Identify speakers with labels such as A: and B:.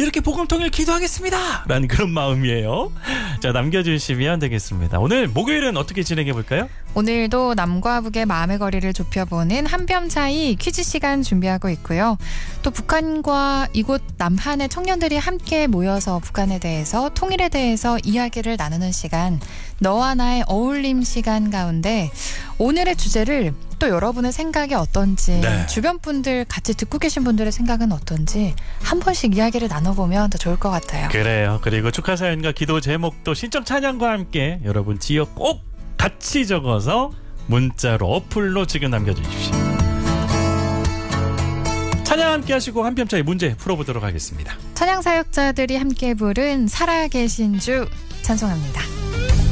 A: 이렇게 복음통일 기도하겠습니다 라는 그런 마음이에요. 자, 남겨주시면 되겠습니다. 오늘 목요일은 어떻게 진행해볼까요?
B: 오늘도 남과 북의 마음의 거리를 좁혀보는 한 뼘 차이 퀴즈 시간 준비하고 있고요. 또 북한과 이곳 남한의 청년들이 함께 모여서 북한에 대해서 통일에 대해서 이야기를 나누는 시간, 너와 나의 어울림 시간 가운데 오늘의 주제를 또 여러분의 생각이 어떤지
A: 네.
B: 주변 분들 같이 듣고 계신 분들의 생각은 어떤지 한 번씩 이야기를 나눠보면 더 좋을 것 같아요.
A: 그래요. 그리고 축하 사연과 기도 제목도 신청 찬양과 함께 여러분 지역 꼭 같이 적어서 문자로 어플로 지금 남겨주십시오. 찬양 함께 하시고 한 뼘 차이 문제 풀어보도록 하겠습니다.
B: 찬양 사역자들이 함께 부른 살아계신 주 찬송합니다.